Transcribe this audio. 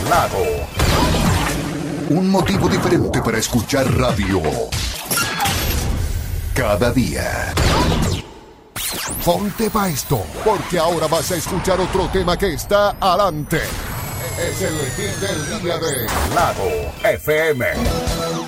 lado. Un motivo diferente para escuchar radio. Cada día. Ponte pa' esto, porque ahora vas a escuchar otro tema que está adelante. Es el hit del día de Lado FM.